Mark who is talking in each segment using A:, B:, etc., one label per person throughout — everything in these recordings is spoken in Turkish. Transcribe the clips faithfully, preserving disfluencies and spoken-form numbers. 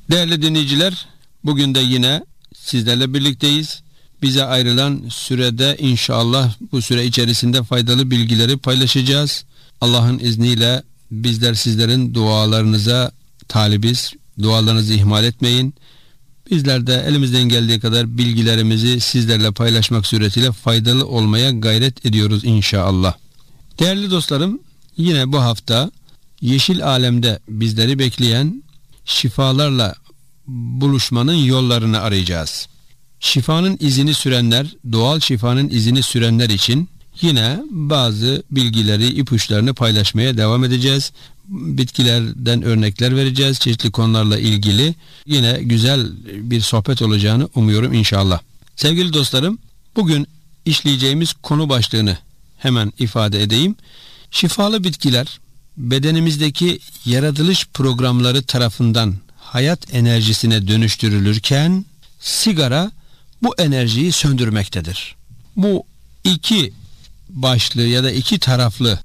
A: Değerli dinleyiciler, bugün de yine sizlerle birlikteyiz. Bize ayrılan sürede inşallah bu süre içerisinde faydalı bilgileri paylaşacağız. Allah'ın izniyle bizler sizlerin dualarınıza talibiz. Dualarınızı ihmal etmeyin. Bizler de elimizden geldiği kadar bilgilerimizi sizlerle paylaşmak suretiyle faydalı olmaya gayret ediyoruz inşallah. Değerli dostlarım, yine bu hafta yeşil alemde bizleri bekleyen şifalarla buluşmanın yollarını arayacağız. Şifanın izini sürenler, doğal şifanın izini sürenler için yine bazı bilgileri, ipuçlarını paylaşmaya devam edeceğiz. Bitkilerden örnekler vereceğiz. Çeşitli konularla ilgili yine güzel bir sohbet olacağını umuyorum inşallah. Sevgili dostlarım, bugün işleyeceğimiz konu başlığını hemen ifade edeyim. Şifalı bitkiler bedenimizdeki yaratılış programları tarafından hayat enerjisine dönüştürülürken sigara bu enerjiyi söndürmektedir. Bu iki başlı ya da iki taraflı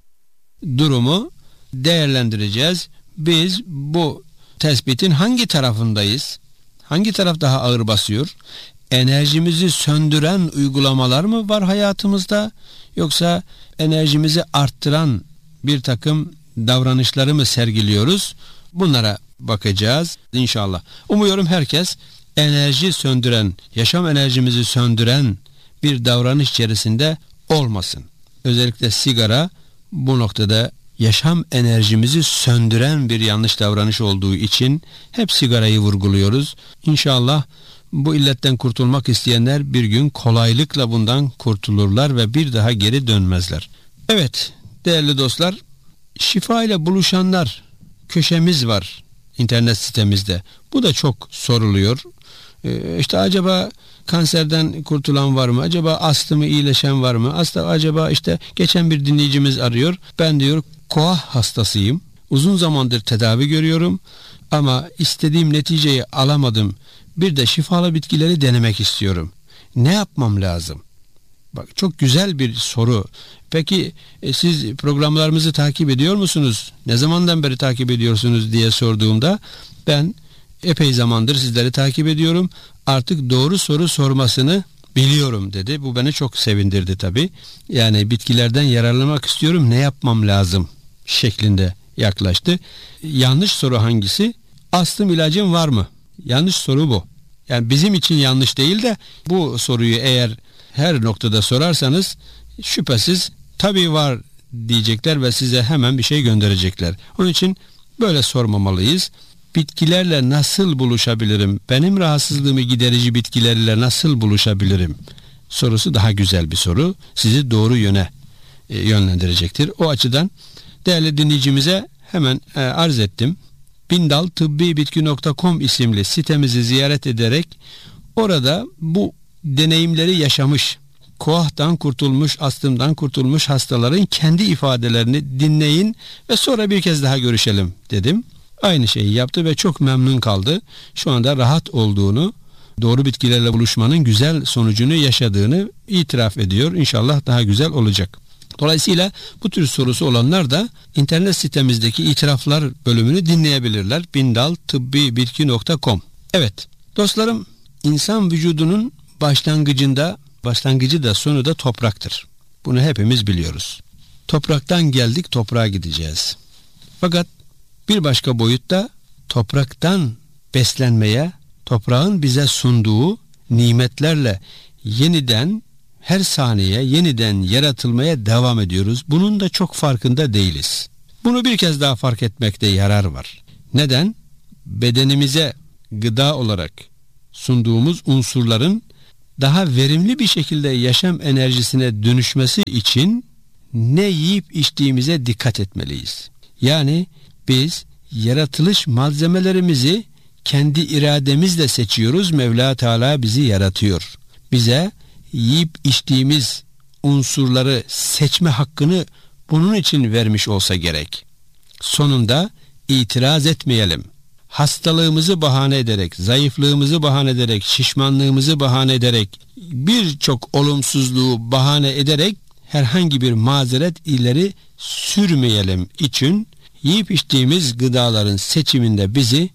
A: durumu değerlendireceğiz. Biz bu tespitin hangi tarafındayız? Hangi taraf daha ağır basıyor? Enerjimizi söndüren uygulamalar mı var hayatımızda? Yoksa enerjimizi arttıran bir takım davranışları mı sergiliyoruz? Bunlara bakacağız inşallah. Umuyorum herkes enerji söndüren, yaşam enerjimizi söndüren bir davranış içerisinde olmasın. Özellikle sigara bu noktada yaşam enerjimizi söndüren bir yanlış davranış olduğu için hep sigarayı vurguluyoruz. İnşallah bu illetten kurtulmak isteyenler bir gün kolaylıkla bundan kurtulurlar ve bir daha geri dönmezler. Evet değerli dostlar, şifa ile buluşanlar köşemiz var internet sitemizde. Bu da çok soruluyor. Ee, işte acaba kanserden kurtulan var mı? Acaba astımı iyileşen var mı? Aslında acaba işte geçen bir dinleyicimiz arıyor. Ben diyor koah hastasıyım. Uzun zamandır tedavi görüyorum ama istediğim neticeyi alamadım. Bir de şifalı bitkileri denemek istiyorum. Ne yapmam lazım? Bak çok güzel bir soru. Peki e, siz programlarımızı takip ediyor musunuz? Ne zamandan beri takip ediyorsunuz diye sorduğumda ben epey zamandır sizleri takip ediyorum. Artık doğru soru sormasını biliyorum dedi. Bu beni çok sevindirdi tabii. Yani bitkilerden yararlanmak istiyorum. Ne yapmam lazım şeklinde yaklaştı. Yanlış soru hangisi? Astım ilacın var mı? Yanlış soru bu. Yani bizim için yanlış değil de bu soruyu eğer her noktada sorarsanız şüphesiz tabii var diyecekler ve size hemen bir şey gönderecekler. Onun için böyle sormamalıyız. Bitkilerle nasıl buluşabilirim? Benim rahatsızlığımı giderici bitkilerle nasıl buluşabilirim? Sorusu daha güzel bir soru. Sizi doğru yöne e, yönlendirecektir. O açıdan değerli dinleyicimize hemen e, arz ettim. bindal tıbbi bitki nokta com isimli sitemizi ziyaret ederek orada bu deneyimleri yaşamış, koahtan kurtulmuş, astımdan kurtulmuş hastaların kendi ifadelerini dinleyin ve sonra bir kez daha görüşelim dedim. Aynı şeyi yaptı ve çok memnun kaldı. Şu anda rahat olduğunu, doğru bitkilerle buluşmanın güzel sonucunu yaşadığını itiraf ediyor. İnşallah daha güzel olacak. Dolayısıyla bu tür sorusu olanlar da internet sitemizdeki itiraflar bölümünü dinleyebilirler. bindal tıbbi bitki nokta com. Evet dostlarım, insan vücudunun başlangıcında, başlangıcı da sonu da topraktır. Bunu hepimiz biliyoruz. Topraktan geldik, toprağa gideceğiz. Fakat bir başka boyutta topraktan beslenmeye, toprağın bize sunduğu nimetlerle yeniden her saniye yeniden yaratılmaya devam ediyoruz. Bunun da çok farkında değiliz. Bunu bir kez daha fark etmekte yarar var. Neden? Bedenimize gıda olarak sunduğumuz unsurların daha verimli bir şekilde yaşam enerjisine dönüşmesi için ne yiyip içtiğimize dikkat etmeliyiz. Yani biz yaratılış malzemelerimizi kendi irademizle seçiyoruz. Mevla Teala bizi yaratıyor. Bize yiyip içtiğimiz unsurları seçme hakkını bunun için vermiş olsa gerek. Sonunda itiraz etmeyelim. Hastalığımızı bahane ederek, zayıflığımızı bahane ederek, şişmanlığımızı bahane ederek, birçok olumsuzluğu bahane ederek herhangi bir mazeret ileri sürmeyelim için yiyip içtiğimiz gıdaların seçiminde bizi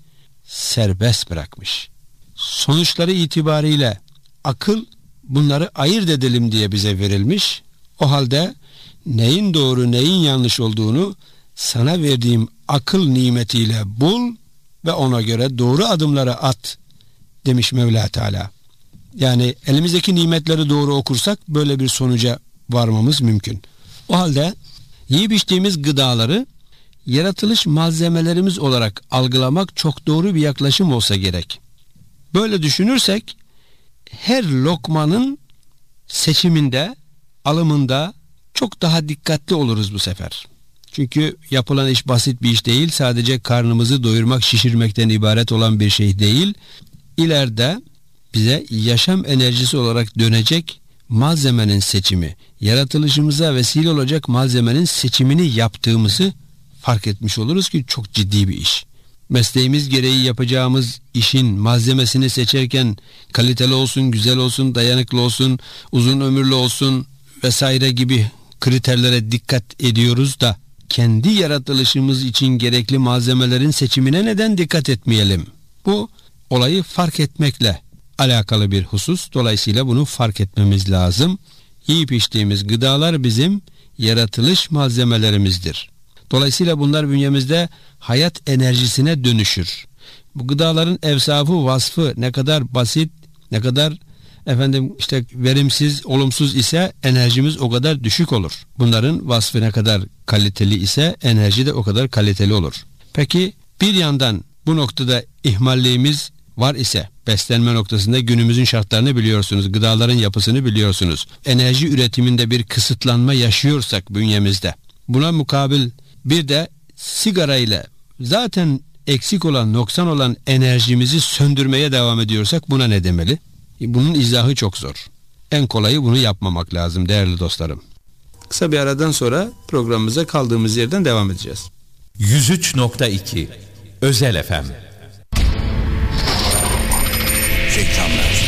A: serbest bırakmış. Sonuçları itibariyle akıl bunları ayırt edelim diye bize verilmiş. O halde neyin doğru neyin yanlış olduğunu sana verdiğim akıl nimetiyle bul ve ona göre doğru adımları at demiş Mevla Teala. Yani elimizdeki nimetleri doğru okursak böyle bir sonuca varmamız mümkün. O halde yiyip içtiğimiz gıdaları yaratılış malzemelerimiz olarak algılamak çok doğru bir yaklaşım olsa gerek. Böyle düşünürsek her lokmanın seçiminde, alımında çok daha dikkatli oluruz bu sefer. Çünkü yapılan iş basit bir iş değil, sadece karnımızı doyurmak, şişirmekten ibaret olan bir şey değil. İleride bize yaşam enerjisi olarak dönecek malzemenin seçimi, yaratılışımıza vesile olacak malzemenin seçimini yaptığımızı fark etmiş oluruz ki çok ciddi bir iş. Mesleğimiz gereği yapacağımız işin malzemesini seçerken kaliteli olsun, güzel olsun, dayanıklı olsun, uzun ömürlü olsun vesaire gibi kriterlere dikkat ediyoruz da kendi yaratılışımız için gerekli malzemelerin seçimine neden dikkat etmeyelim? Bu olayı fark etmekle alakalı bir husus. Dolayısıyla bunu fark etmemiz lazım. Yiyip içtiğimiz gıdalar bizim yaratılış malzemelerimizdir. Dolayısıyla bunlar bünyemizde hayat enerjisine dönüşür. Bu gıdaların evsafı, vasfı ne kadar basit, ne kadar efendim işte verimsiz, olumsuz ise enerjimiz o kadar düşük olur. Bunların vasfı ne kadar kaliteli ise enerji de o kadar kaliteli olur. Peki bir yandan bu noktada ihmalliğimiz var ise, beslenme noktasında günümüzün şartlarını biliyorsunuz, gıdaların yapısını biliyorsunuz. Enerji üretiminde bir kısıtlanma yaşıyorsak bünyemizde, buna mukabil bir de sigara ile zaten eksik olan, noksan olan enerjimizi söndürmeye devam ediyorsak buna ne demeli? Bunun izahı çok zor. En kolayı bunu yapmamak lazım değerli dostlarım. Kısa bir aradan sonra programımıza kaldığımız yerden devam edeceğiz.
B: yüz üç nokta iki Özel F M.
C: Reklamlar.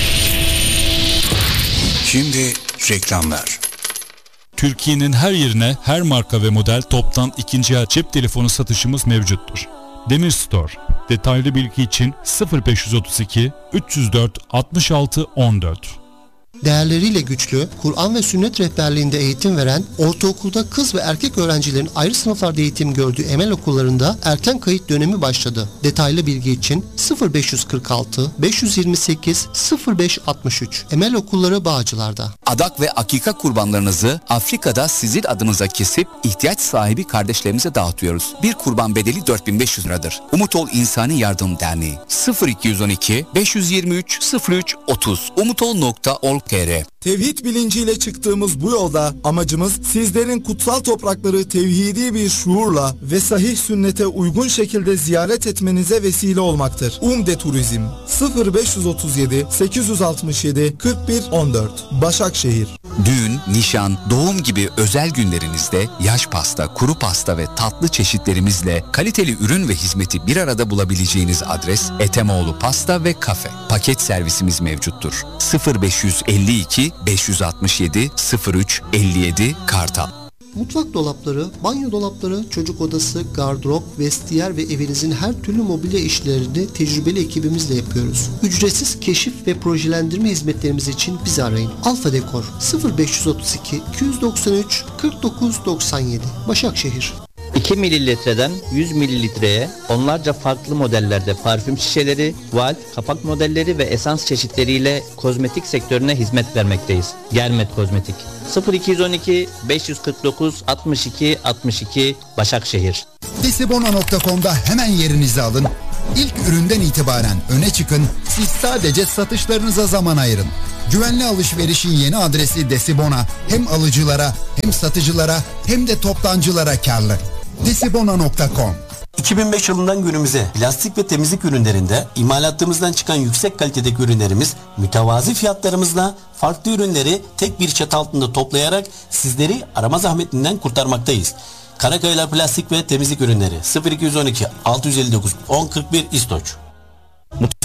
C: Şimdi reklamlar.
D: Türkiye'nin her yerine her marka ve model toptan ikinci el cep telefonu satışımız mevcuttur. Demir Store. Detaylı bilgi için sıfır beş otuz iki üç yüz dört altmış altı on dört.
E: Değerleriyle güçlü, Kur'an ve sünnet rehberliğinde eğitim veren, ortaokulda kız ve erkek öğrencilerin ayrı sınıflarda eğitim gördüğü Emel okullarında erken kayıt dönemi başladı. Detaylı bilgi için sıfır beş kırk altı beş yüz yirmi sekiz sıfır beş altmış üç. Emel Okulları Bağcılar'da.
C: Adak ve akika kurbanlarınızı Afrika'da sizin adınıza kesip ihtiyaç sahibi kardeşlerimize dağıtıyoruz. Bir kurban bedeli dört bin beş yüz liradır. Umut Ol İnsani Yardım Derneği sıfır iki on iki beş yüz yirmi üç sıfır üç otuz umutol nokta org nokta tr.
F: Tevhid bilinciyle çıktığımız bu yolda amacımız sizlerin kutsal toprakları tevhidi bir şuurla ve sahih sünnete uygun şekilde ziyaret etmenize vesile olmaktır. Umde Turizm sıfır beş otuz yedi sekiz yüz altmış yedi kırk bir on dört Başakşehir.
C: Düğün, nişan, doğum gibi özel günlerinizde yaş pasta, kuru pasta ve tatlı çeşitlerimizle kaliteli ürün ve hizmeti bir arada bulabileceğiniz adres Etemoğlu Pasta ve Kafe. Paket servisimiz mevcuttur. sıfır beş elli iki beş yüz altmış yedi sıfır üç elli yedi Kartal.
E: Mutfak dolapları, banyo dolapları, çocuk odası, gardırop, vestiyer ve evinizin her türlü mobilya işlerini tecrübeli ekibimizle yapıyoruz. Ücretsiz keşif ve projelendirme hizmetlerimiz için bizi arayın. Alfa Dekor sıfır beş otuz iki iki yüz doksan üç kırk dokuz doksan yedi Başakşehir.
G: iki mililitreden yüz mililitreye onlarca farklı modellerde parfüm şişeleri, valv, kapak modelleri ve esans çeşitleriyle kozmetik sektörüne hizmet vermekteyiz. Germet Kozmetik sıfır iki on iki beş yüz kırk dokuz altmış iki altmış iki Başakşehir.
H: Desibona nokta com'da hemen yerinizi alın. İlk üründen itibaren öne çıkın. Siz sadece satışlarınıza zaman ayırın. Güvenli alışverişin yeni adresi Desibona hem alıcılara hem satıcılara hem de toptancılara karlı. desibona nokta com.
I: iki bin beş yılından günümüze plastik ve temizlik ürünlerinde imalatımızdan çıkan yüksek kalitedeki ürünlerimiz mütevazi fiyatlarımızla farklı ürünleri tek bir çatı altında toplayarak sizleri arama zahmetinden kurtarmaktayız. Karakayalar Plastik ve Temizlik Ürünleri sıfır iki on iki altı yüz elli dokuz on kırk bir İstoç. Mutfak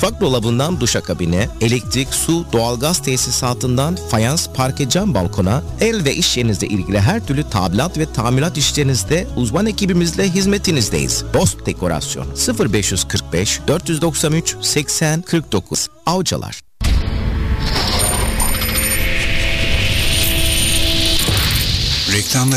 J: Mutfak dolabından duşakabine, elektrik, su, doğalgaz tesisatından fayans, parke, cam balkona, el ve iş yerinizle ilgili her türlü tadilat ve tamirat işlerinizde uzman ekibimizle hizmetinizdeyiz. Bost Dekorasyon sıfır beş kırk beş dört doksan üç seksen kırk dokuz Avcılar.
K: Reklamlar